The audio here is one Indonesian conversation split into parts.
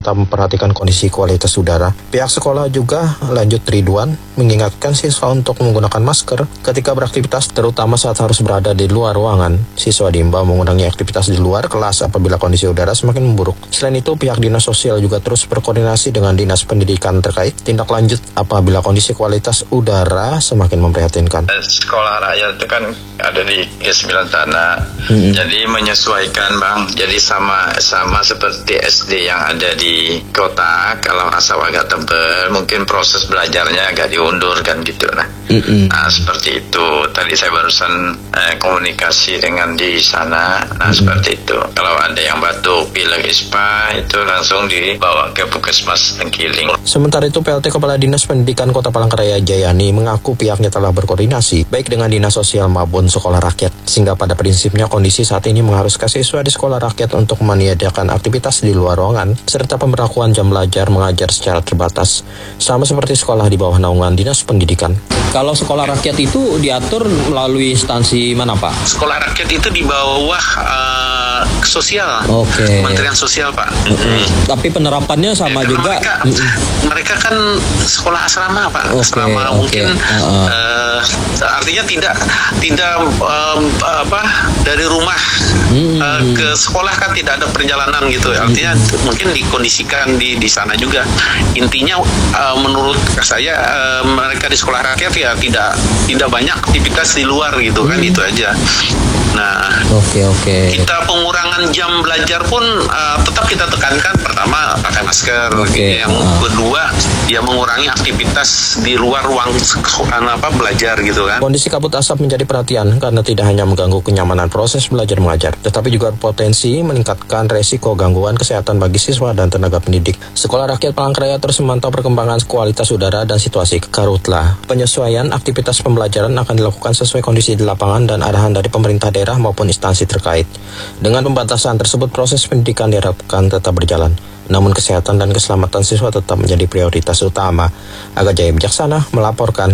tetap memperhatikan kondisi kualitas udara. Pihak sekolah juga, lanjut Ridwan, mengingatkan siswa untuk menggunakan masker ketika beraktivitas, terutama saat harus berada di luar ruangan. Siswa diimbau mengurangi aktivitas di luar kelas apabila kondisi udara semakin memburuk. Selain itu, pihak Dinas Sosial juga terus berkoordinasi dengan Dinas Pendidikan terkait tindak lanjut apabila kondisi kualitas udara semakin memprihatinkan. Sekolah rakyat itu kan ada di G9 Tanah, jadi menyesuaikan Bang, jadi sama seperti SD yang ada di kota. Kalau rasa agak tebal, mungkin proses belajarnya agak diundur kan gitu. Nah, seperti itu. Tadi saya barusan komunikasi dengan di sana. Nah, seperti itu. Kalau ada yang batuk, pilek, ispa, itu langsung dibawa ke Puskesmas Tengkiling. Sementara itu, PLT Kepala Dinas Pendidikan Kota Palangkaraya Jayani mengaku pihaknya telah berkoordinasi baik dengan Dinas Sosial maupun sekolah rakyat, sehingga pada prinsipnya kondisi saat ini mengharuskan siswa di sekolah rakyat untuk meniadakan aktivitas di luar ruangan, serta pemberlakuan jam belajar mengajar secara terbatas, sama seperti sekolah di bawah naungan Dinas Pendidikan. Kalau sekolah rakyat itu diatur melalui instansi mana, Pak? Sekolah rakyat itu di bawah sosial, Kementerian Sosial, Pak. Tapi penerapannya sama juga. Mereka kan sekolah asrama, Pak. Asrama mungkin artinya tidak dari rumah ke sekolah kan tidak ada perjalanan gitu. Artinya mungkin dikondisikan di sana juga. Intinya menurut saya mereka di sekolah rakyat ya tidak banyak aktivitas di luar gitu kan, itu aja. Nah, kita pengurangan jam belajar pun tetap kita tekankan, pertama pakai masker, yang kedua ya mengurangi aktivitas di luar ruang belajar gitu kan. Kondisi kabut asap menjadi perhatian karena tidak hanya mengganggu kenyamanan proses belajar mengajar, tetapi juga potensi meningkatkan resiko gangguan kesehatan bagi siswa dan tenaga pendidik. Sekolah Rakyat Palangkaraya terus memantau perkembangan kualitas udara dan situasi Karhutla. Penyesuaian aktivitas pembelajaran akan dilakukan sesuai kondisi di lapangan dan arahan dari pemerintah daerah maupun instansi terkait. Dengan pembatasan tersebut, proses pendidikan diharapkan tetap berjalan. Namun kesehatan dan keselamatan siswa tetap menjadi prioritas utama. Aga Jaya Bijaksana melaporkan.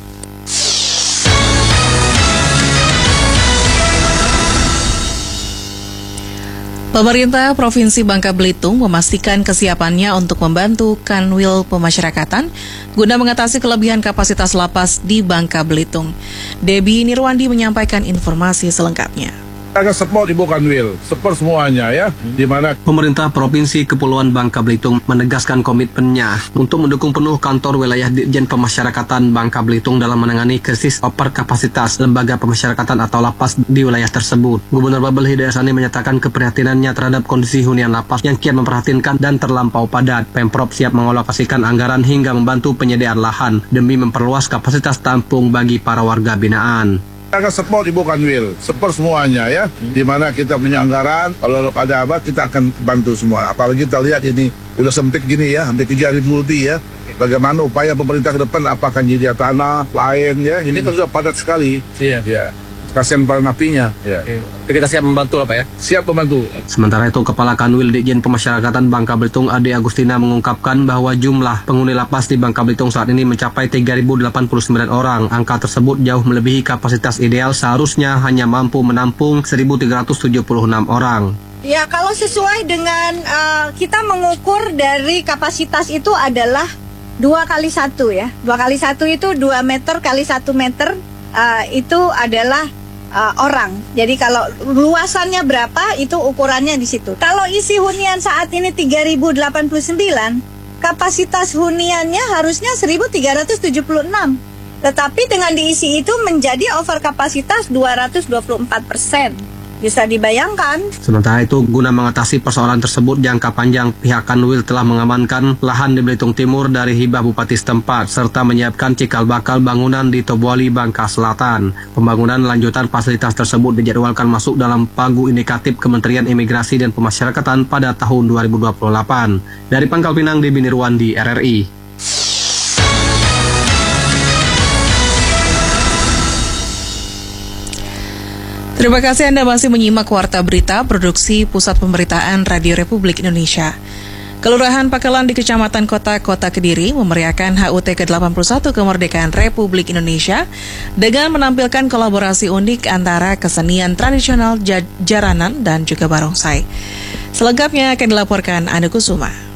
Pemerintah Provinsi Bangka Belitung memastikan kesiapannya untuk membantu Kanwil Pemasyarakatan guna mengatasi kelebihan kapasitas lapas di Bangka Belitung. Debbie Nirwandi menyampaikan informasi selengkapnya. Akan support Ibu Kanwil, support semuanya ya, di mana Pemerintah Provinsi Kepulauan Bangka Belitung menegaskan komitmennya untuk mendukung penuh kantor wilayah Ditjen Pemasyarakatan Bangka Belitung dalam menangani krisis overkapasitas lembaga pemasyarakatan atau lapas di wilayah tersebut. Gubernur Babel Hidayasani menyatakan keprihatinannya terhadap kondisi hunian lapas yang kian memperhatinkan dan terlampau padat. Pemprov siap mengalokasikan anggaran hingga membantu penyediaan lahan demi memperluas kapasitas tampung bagi para warga binaan. akan support Ibu Kanwil, support semuanya ya, di mana kita punya anggaran, kalau ada apa kita akan bantu semua. Apalagi kita lihat ini udah sempit gini ya, hampir 3.000 lebih ya. Bagaimana upaya pemerintah ke depan, apakah nyediakan tanah, lain ya, ini kan sudah padat sekali. Iya. Kasihan para napinya. Ya. Kita siap membantu Pak ya? Siap membantu. Sementara itu, Kepala Kanwil Ditjen Pemasyarakatan Bangka Belitung Ade Agustina mengungkapkan bahwa jumlah penghuni lapas di Bangka Belitung saat ini mencapai 3.089 orang. Angka tersebut jauh melebihi kapasitas ideal, seharusnya hanya mampu menampung 1.376 orang. Ya, kalau sesuai dengan kita mengukur dari kapasitas itu adalah 2x1 ya. 2x1 itu 2 meter kali 1 meter itu adalah orang. Jadi kalau luasannya berapa itu ukurannya di situ. Kalau isi hunian saat ini 3.089, kapasitas huniannya harusnya 1.376. Tetapi dengan diisi itu menjadi overkapasitas 224%. Bisa dibayangkan. Sementara itu, guna mengatasi persoalan tersebut jangka panjang, pihak Kanwil telah mengamankan lahan di Belitung Timur dari hibah Bupati setempat, serta menyiapkan cikal bakal bangunan di Tobuali, Bangka Selatan. Pembangunan lanjutan fasilitas tersebut dijadwalkan masuk dalam pagu indikatif Kementerian Imigrasi dan Pemasyarakatan pada tahun 2028. Dari Pangkal Pinang, Debbie Nirwandi, RRI. Terima kasih Anda masih menyimak Warta Berita Produksi Pusat Pemberitaan Radio Republik Indonesia. Kelurahan Pakelan di Kecamatan Kota Kediri memeriahkan HUT ke-81 kemerdekaan Republik Indonesia dengan menampilkan kolaborasi unik antara kesenian tradisional jaranan dan juga barongsai. Selengkapnya akan dilaporkan Anu Kusuma.